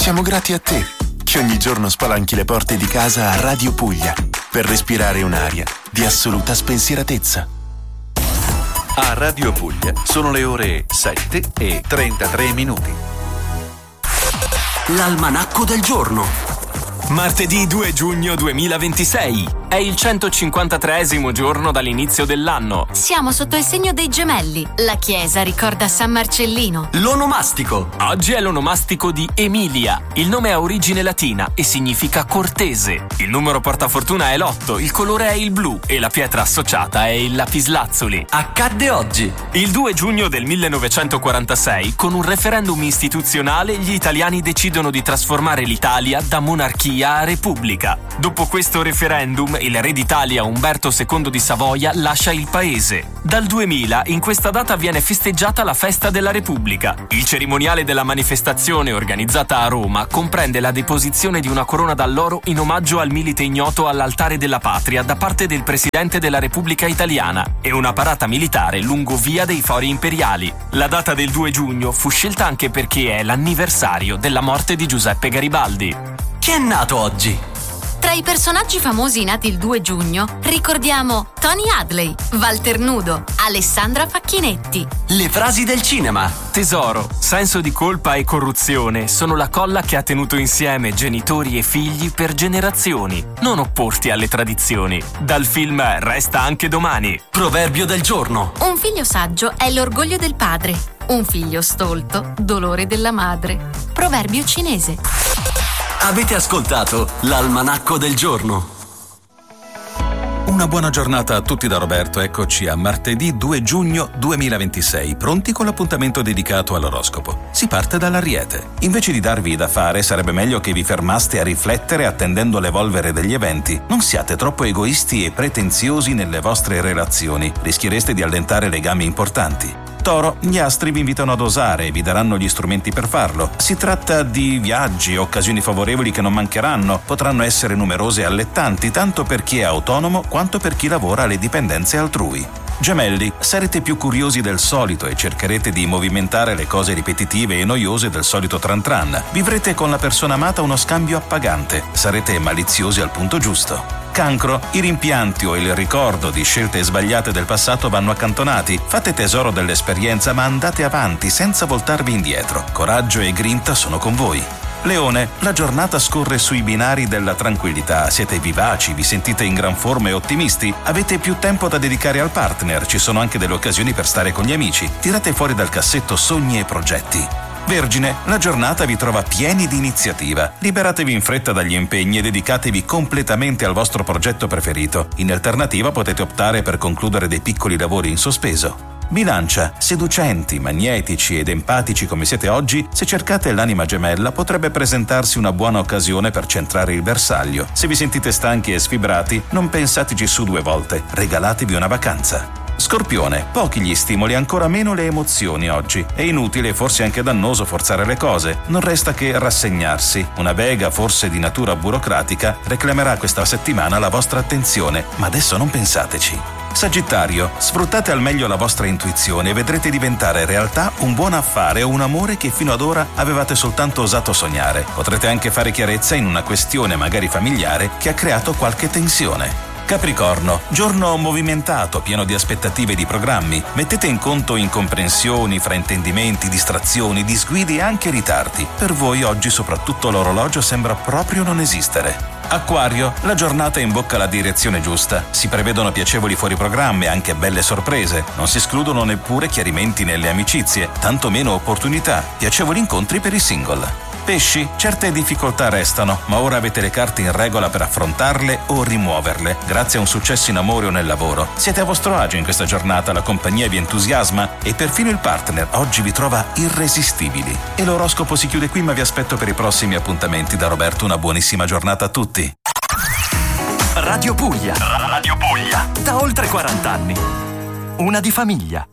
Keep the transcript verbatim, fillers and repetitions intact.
Siamo grati a te, che ogni giorno spalanchi le porte di casa a Radio Puglia, per respirare un'aria di assoluta spensieratezza. A Radio Puglia sono le ore sette e trentatré minuti. L'almanacco del giorno. Martedì due giugno duemilaventisei. È il centocinquantatreesimo giorno dall'inizio dell'anno. Siamo sotto il segno dei gemelli. La chiesa ricorda San Marcellino. L'onomastico. Oggi è l'onomastico di Emilia. Il nome ha origine latina e significa cortese. Il numero portafortuna è l'otto, il colore è il blu e la pietra associata è il lapislazzuli. Accadde oggi. Il due giugno del millenovecentoquarantasei, con un referendum istituzionale, gli italiani decidono di trasformare l'Italia da monarchia a repubblica. Dopo questo referendum, il re d'Italia Umberto secondo di Savoia lascia il paese. Dal duemila, in questa data viene festeggiata la festa della Repubblica. Il cerimoniale della manifestazione, organizzata a Roma, comprende la deposizione di una corona d'alloro in omaggio al milite ignoto all'altare della patria da parte del presidente della Repubblica Italiana e una parata militare lungo via dei Fori Imperiali. La data del due giugno fu scelta anche perché è l'anniversario della morte di Giuseppe Garibaldi. Chi è nato oggi? Tra i personaggi famosi nati il due giugno ricordiamo Tony Hadley, Walter Nudo, Alessandra Facchinetti. Le frasi del cinema. Tesoro, senso di colpa e corruzione sono la colla che ha tenuto insieme genitori e figli per generazioni. Non opporti alle tradizioni. Dal film Resta anche domani. Proverbio del giorno. Un figlio saggio è l'orgoglio del padre. Un figlio stolto, dolore della madre. Proverbio cinese. Avete ascoltato l'almanacco del giorno. Una buona giornata a tutti da Roberto. Eccoci a martedì due giugno duemilaventisei, pronti con l'appuntamento dedicato all'oroscopo. Si parte dall'Ariete. Invece di darvi da fare, sarebbe meglio che vi fermaste a riflettere attendendo l'evolvere degli eventi. Non siate troppo egoisti e pretenziosi nelle vostre relazioni. Rischiereste di allentare legami importanti. Toro, gli astri vi invitano ad osare e vi daranno gli strumenti per farlo. Si tratta di viaggi, occasioni favorevoli che non mancheranno, potranno essere numerose e allettanti, tanto per chi è autonomo quanto per chi lavora alle dipendenze altrui. Gemelli, sarete più curiosi del solito e cercherete di movimentare le cose ripetitive e noiose del solito tran tran. Vivrete con la persona amata uno scambio appagante, sarete maliziosi al punto giusto. Cancro, i rimpianti o il ricordo di scelte sbagliate del passato vanno accantonati. Fate tesoro dell'esperienza ma andate avanti senza voltarvi indietro. Coraggio e grinta sono con voi. Leone, la giornata scorre sui binari della tranquillità. Siete vivaci, vi sentite in gran forma e ottimisti. Avete più tempo da dedicare al partner, ci sono anche delle occasioni per stare con gli amici. Tirate fuori dal cassetto sogni e progetti. Vergine, la giornata vi trova pieni di iniziativa. Liberatevi in fretta dagli impegni e dedicatevi completamente al vostro progetto preferito. In alternativa potete optare per concludere dei piccoli lavori in sospeso. Bilancia, seducenti, magnetici ed empatici come siete oggi, se cercate l'anima gemella potrebbe presentarsi una buona occasione per centrare il bersaglio. Se vi sentite stanchi e sfibrati, non pensateci su due volte, regalatevi una vacanza. Scorpione, pochi gli stimoli, ancora meno le emozioni oggi. È inutile e forse anche dannoso forzare le cose. Non resta che rassegnarsi. Una vega, forse di natura burocratica, reclamerà questa settimana la vostra attenzione, ma adesso non pensateci. Sagittario, sfruttate al meglio la vostra intuizione e vedrete diventare realtà un buon affare o un amore che fino ad ora avevate soltanto osato sognare. Potrete anche fare chiarezza in una questione magari familiare che ha creato qualche tensione. Capricorno, giorno movimentato, pieno di aspettative e di programmi. Mettete in conto incomprensioni, fraintendimenti, distrazioni, disguidi e anche ritardi. Per voi oggi soprattutto l'orologio sembra proprio non esistere. Acquario, la giornata imbocca la direzione giusta. Si prevedono piacevoli fuoriprogramma e anche belle sorprese. Non si escludono neppure chiarimenti nelle amicizie, tantomeno opportunità, piacevoli incontri per i single. Pesci, certe difficoltà restano, ma ora avete le carte in regola per affrontarle o rimuoverle, grazie a un successo in amore o nel lavoro. Siete a vostro agio in questa giornata, la compagnia vi entusiasma e perfino il partner oggi vi trova irresistibili. E l'oroscopo si chiude qui, ma vi aspetto per i prossimi appuntamenti. Da Roberto una buonissima giornata a tutti. Radio Puglia. Radio Puglia. Da oltre quaranta anni. Una di famiglia.